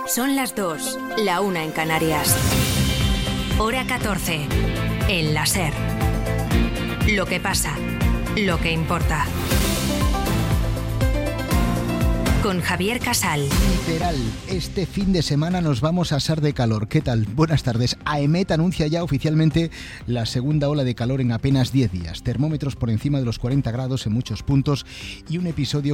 Son las 2, la 1 en Canarias. Hora 14, en la SER. Lo que pasa, lo que importa. Con Javier Casal. Literal, este fin de semana nos vamos a asar de calor. ¿Qué tal? Buenas tardes. AEMET anuncia ya oficialmente la segunda ola de calor en apenas 10 días. Termómetros por encima de los 40 grados en muchos puntos y un episodio